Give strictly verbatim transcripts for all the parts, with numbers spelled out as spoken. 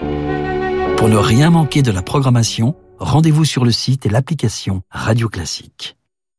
Pour ne rien manquer de la programmation, rendez-vous sur le site et l'application Radio Classique.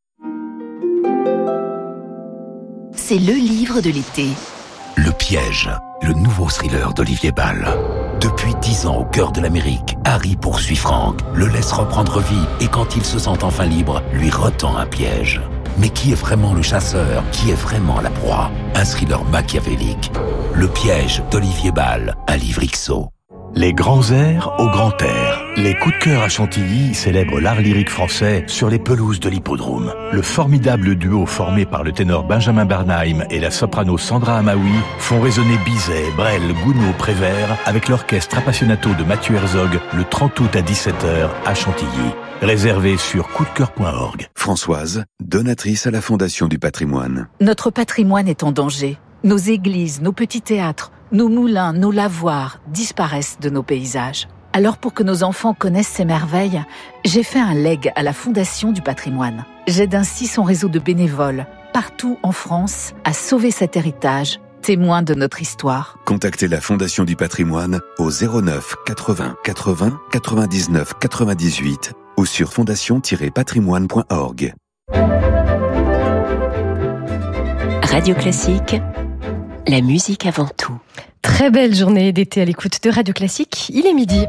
C'est le livre de l'été. Le Piège, le nouveau thriller d'Olivier Ball. Depuis dix ans au cœur de l'Amérique, Harry poursuit Frank, le laisse reprendre vie et quand il se sent enfin libre, lui retend un piège. Mais qui est vraiment le chasseur? Qui est vraiment la proie? Un thriller machiavélique. Le Piège d'Olivier Ball, un livre X O. Les grands airs au grand air. Les coups de cœur à Chantilly célèbrent l'art lyrique français sur les pelouses de l'hippodrome. Le formidable duo formé par le ténor Benjamin Bernheim et la soprano Sandra Amaoui font résonner Bizet, Brel, Gounod, Prévert avec l'orchestre Appassionato de Mathieu Herzog le trente août à dix-sept heures à Chantilly. Réservé sur coup de cœur point org. Françoise, donatrice à la Fondation du Patrimoine. Notre patrimoine est en danger. Nos églises, nos petits théâtres, nos moulins, nos lavoirs disparaissent de nos paysages. Alors pour que nos enfants connaissent ces merveilles, j'ai fait un leg à la Fondation du Patrimoine. J'aide ainsi son réseau de bénévoles, partout en France, à sauver cet héritage, témoin de notre histoire. Contactez la Fondation du Patrimoine au zéro neuf quatre-vingts quatre-vingts quatre-vingt-dix-neuf quatre-vingt-dix-huit ou sur fondation tiret patrimoine point org. Radio Classique, la musique avant tout. Très belle journée d'été à l'écoute de Radio Classique, il est midi.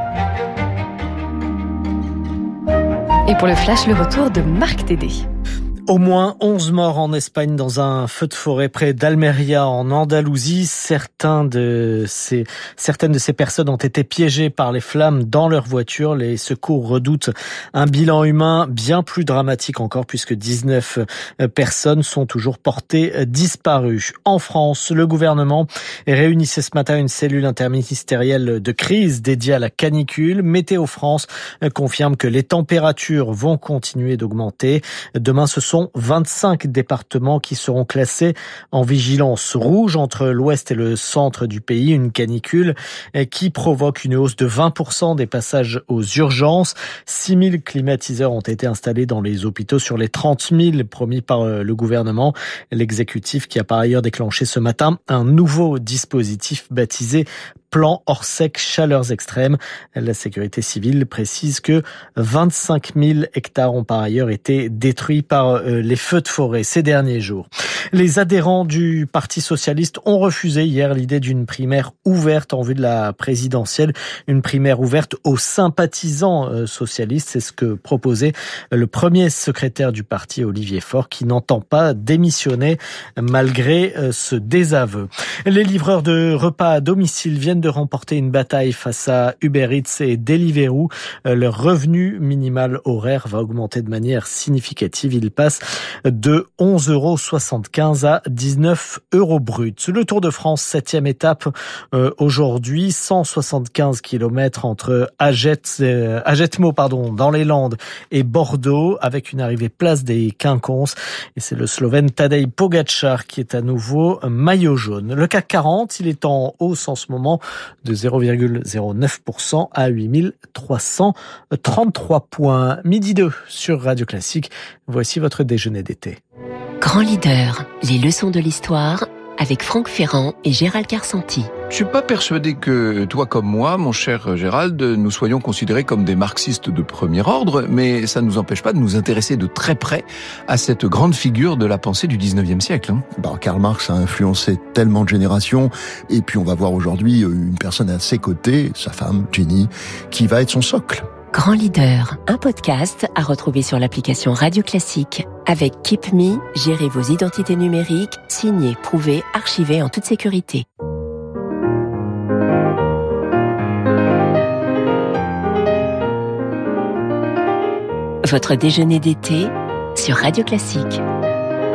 Et pour le flash, le retour de Marc Tédé. Au moins onze morts en Espagne dans un feu de forêt près d'Almeria en Andalousie. Certains de ces, certaines de ces personnes ont été piégées par les flammes dans leur voiture. Les secours redoutent un bilan humain bien plus dramatique encore puisque dix-neuf personnes sont toujours portées disparues. En France, le gouvernement réunissait ce matin une cellule interministérielle de crise dédiée à la canicule. Météo France confirme que les températures vont continuer d'augmenter. Demain, ce sont vingt-cinq départements qui seront classés en vigilance rouge entre l'ouest et le centre du pays. Une canicule qui provoque une hausse de vingt pour cent des passages aux urgences. six mille climatiseurs ont été installés dans les hôpitaux sur les trente mille promis par le gouvernement. L'exécutif qui a par ailleurs déclenché ce matin un nouveau dispositif baptisé Plan Orsec Chaleurs Extrêmes. La sécurité civile précise que vingt-cinq mille hectares ont par ailleurs été détruits par les feux de forêt ces derniers jours. Les adhérents du Parti socialiste ont refusé hier l'idée d'une primaire ouverte en vue de la présidentielle. Une primaire ouverte aux sympathisants socialistes. C'est ce que proposait le premier secrétaire du parti, Olivier Faure, qui n'entend pas démissionner malgré ce désaveu. Les livreurs de repas à domicile viennent de remporter une bataille face à Uber Eats et Deliveroo. Leur revenu minimal horaire va augmenter de manière significative. Il passe de onze euros soixante-quinze à dix-neuf euros bruts. Le Tour de France, septième étape euh, aujourd'hui, cent soixante-quinze kilomètres entre Aget, euh, Agetmo, pardon, dans les Landes et Bordeaux, avec une arrivée place des Quinconces. Et c'est le Slovène Tadej Pogačar qui est à nouveau maillot jaune. Le C A C quarante, il est en hausse en ce moment de zéro virgule zéro neuf pour cent à huit mille trois cent trente-trois points. Midi deux sur Radio Classique. Voici votre déjeuner d'été. Grand leader, les leçons de l'histoire avec Franck Ferrand et Gérald Carsanti. Je suis pas persuadé que toi comme moi, mon cher Gérald, nous soyons considérés comme des marxistes de premier ordre, mais ça ne nous empêche pas de nous intéresser de très près à cette grande figure de la pensée du dix-neuvième siècle. Hein. Bah, Karl Marx a influencé tellement de générations, et puis on va voir aujourd'hui une personne à ses côtés, sa femme, Jenny, qui va être son socle. Grand leader, un podcast à retrouver sur l'application Radio Classique. Avec Keep Me, gérez vos identités numériques, signez, prouvez, archivez en toute sécurité. Votre déjeuner d'été sur Radio Classique.